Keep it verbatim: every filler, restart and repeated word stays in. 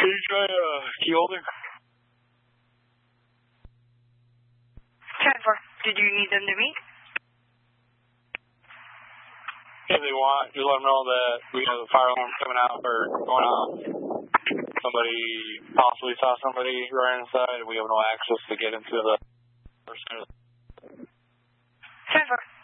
Can you try uh, key holder? ten four. Did you need them to meet? If they want, just let them know that we have the fire alarm coming out or going off. Somebody possibly saw somebody right inside, and we have no access to get into the person. ten four.